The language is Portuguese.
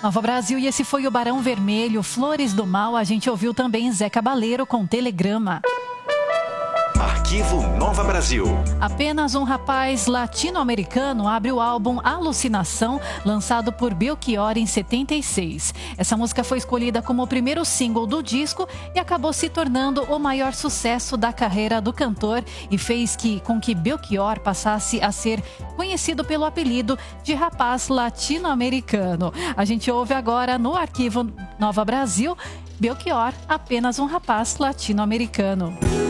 Nova Brasil, e esse foi o Barão Vermelho, Flores do Mal. A gente ouviu também Zé Cabaleiro com Telegrama. Arquivo Nova Brasil. Apenas um rapaz latino-americano abre o álbum Alucinação, lançado por Belchior em 76. Essa música foi escolhida como o primeiro single do disco e acabou se tornando o maior sucesso da carreira do cantor e fez com que Belchior passasse a ser conhecido pelo apelido de rapaz latino-americano. A gente ouve agora no Arquivo Nova Brasil, Belchior, Apenas um rapaz latino-americano.